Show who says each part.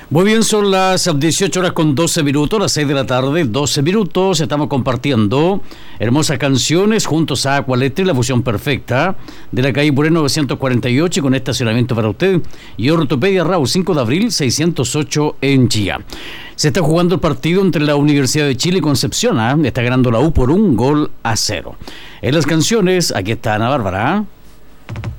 Speaker 1: Muy bien, son las 18 horas con 12 minutos, las 6 de la tarde, 12 minutos. Estamos compartiendo hermosas canciones juntos a Aqualetri, la fusión perfecta de la calle Puré 948 con estacionamiento para usted. Y Ortopedia Raúl 5 de abril 608 en Chía. Se está jugando el partido entre la Universidad de Chile y Concepción. Está ganando la U por 1-0. En las canciones, aquí está Ana Bárbara.